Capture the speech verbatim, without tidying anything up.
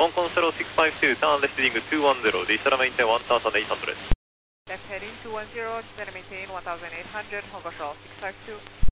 Hong Kong zero six five two, turn left heading two one zero, descend maintain one thousand eight hundred. Left heading two one zero, descend maintain one thousand eight hundred, Hong Kong zero six five two.